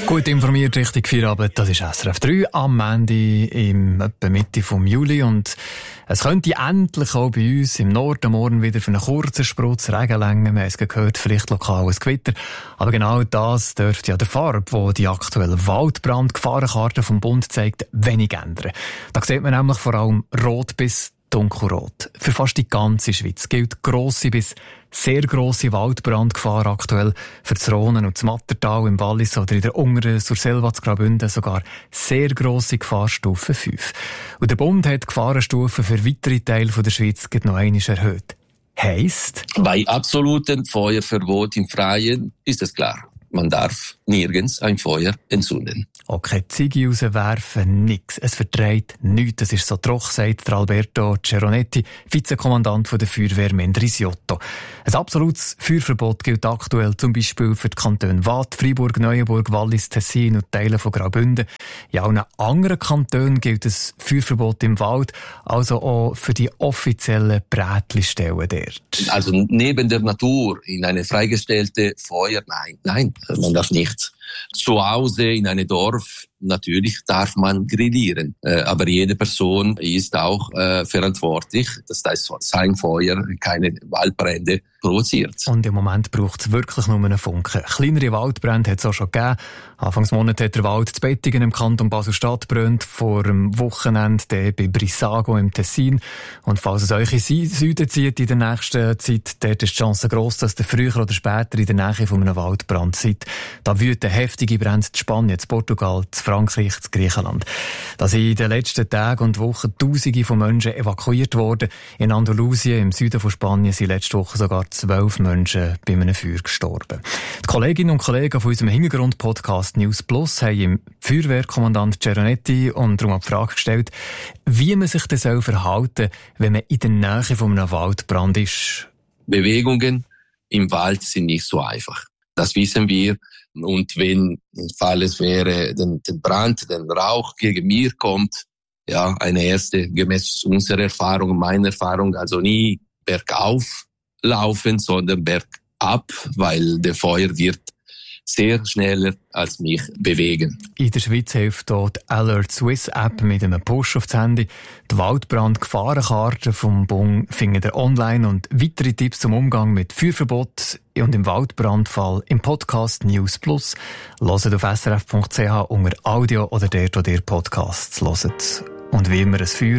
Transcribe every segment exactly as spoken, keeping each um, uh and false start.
Gut informiert, richtig Feierabend, das ist S R F drei am Ende im etwa Mitte vom Juli und es könnte endlich auch bei uns im Norden morgen wieder für einen kurzen Sprutz Regen reichen. Wir haben es gehört, vielleicht lokal ein Gewitter. Aber genau das dürfte ja der Farbe, die die aktuelle Waldbrandgefahrenkarte vom Bund zeigt, wenig ändern. Da sieht man nämlich vor allem rot bis dunkelrot. Für fast die ganze Schweiz gilt grosse bis sehr grosse Waldbrandgefahr aktuell für das Rhonen und das Mattertal im Wallis oder in der unteren Surselva zu Graubünden sogar sehr grosse Gefahrstufe fünf. Und der Bund hat die Gefahrenstufe für weitere Teile der Schweiz noch einmal erhöht. Heisst? Bei absolutem Feuerverbot im Freien ist es klar. Man darf nirgends ein Feuer entzünden. Okay, Ziege rauswerfen, nix. Es verträgt nichts. Das ist so trocken, sagt Alberto Ceronetti, Vizekommandant der Feuerwehr Mendrisotto. Ein absolutes Feuerverbot gilt aktuell zum Beispiel für die Kantone Waadt, Freiburg, Neuenburg, Wallis, Tessin und Teile von Graubünden. In allen anderen Kantonen gilt ein Feuerverbot im Wald, also auch für die offiziellen Brätli-Stellen dort. Also neben der Natur in eine freigestellte Feuer, nein, nein, man darf nicht. Zu Hause in einem Dorf, natürlich darf man grillieren, äh, aber jede Person ist auch äh, verantwortlich, dass das sein Feuer keine Waldbrände provoziert. Und im Moment braucht es wirklich nur einen Funken. Kleinere Waldbrände hat es auch schon gegeben. Anfangsmonat hat der Wald zu Bettingen im Kanton Basel-Stadt brennt, vor dem Wochenende bei Brissago im Tessin. Und falls es euch in Süden zieht in der nächsten Zeit, dort ist die Chance gross, dass ihr früher oder später in der Nähe von einem Waldbrand seid. Da wüten heftige Brände in Spanien, in Portugal, in Frankreich, in Griechenland. Da sind in den letzten Tagen und Wochen Tausende von Menschen evakuiert worden. In Andalusien, im Süden von Spanien, sind letzte Woche sogar zwölf Menschen bei einem Feuer gestorben. Die Kolleginnen und Kollegen von unserem Hintergrund-Podcast News Plus haben im Feuerwehrkommandant Ceronetti und darum die Frage gestellt, wie man sich denn verhalten soll, wenn man in der Nähe von einem Waldbrand ist. Bewegungen im Wald sind nicht so einfach. Das wissen wir. Und wenn im Fall es wäre, den, den Brand, den Rauch gegen mir kommt, ja, eine erste, gemäß unserer Erfahrung, meiner Erfahrung, also nie bergauf laufen, sondern bergab, weil der Feuer wird sehr schneller als mich bewegen. In der Schweiz hilft dort die Alert Swiss App mit einem Push aufs Handy. Die Waldbrand-Gefahrenkarte vom Bund findet ihr online und weitere Tipps zum Umgang mit Feuerverbot und im Waldbrandfall im Podcast News Plus. Hört auf S R F Punkt C H unter Audio oder dort, wo ihr Podcasts hört. Und wie immer ein Feuer,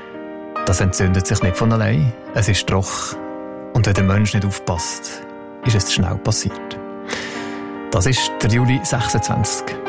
das entzündet sich nicht von allein. Es ist trocken. Und wenn der Mensch nicht aufpasst, ist es zu schnell passiert. Das ist der Juli sechsundzwanzig.